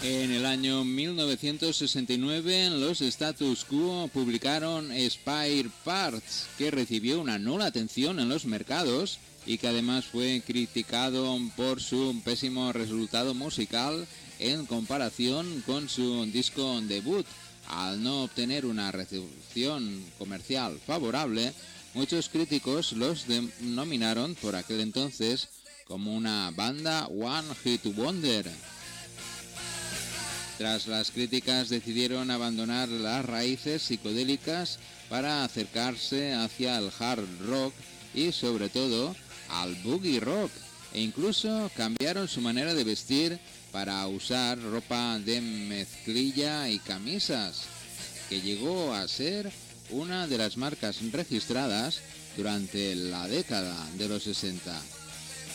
En el año 1969, los Status Quo publicaron Spare Parts, que recibió una nula atención en los mercados y que además fue criticado por su pésimo resultado musical en comparación con su disco debut. Al no obtener una recepción comercial favorable, muchos críticos los denominaron por aquel entonces como una banda One Hit Wonder. Tras las críticas decidieron abandonar las raíces psicodélicas para acercarse hacia el hard rock y sobre todo al boogie rock, e incluso cambiaron su manera de vestir para usar ropa de mezclilla y camisas, que llegó a ser una de las marcas registradas durante la década de los 60.